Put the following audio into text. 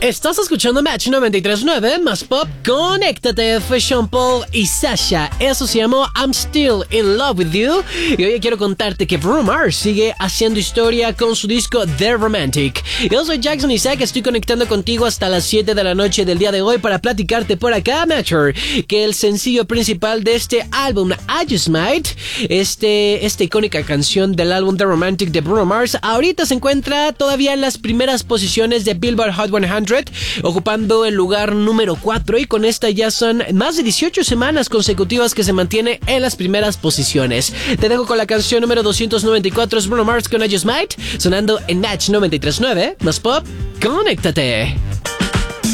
Estás escuchando Match 93.9 más pop. Conéctate, fue Sean Paul y Sasha. Eso se llamó I'm Still in Love with You. Y hoy quiero contarte que Bruno Mars sigue haciendo historia con su disco The Romantic. Yo soy Jackson Isaac, estoy conectando contigo hasta las 7 de la noche del día de hoy para platicarte por acá, Matcher, que el sencillo principal de este álbum, I Just Might, esta icónica canción del álbum The Romantic de Bruno Mars, ahorita se encuentra todavía en las primeras posiciones de Billboard Hot 100, ocupando el lugar número 4, y con esta ya son más de 18 semanas consecutivas que se mantiene en las primeras posiciones. Te dejo con la canción número 294, es Bruno Mars con I Just Might, sonando en Match 93.9, más pop, conéctate.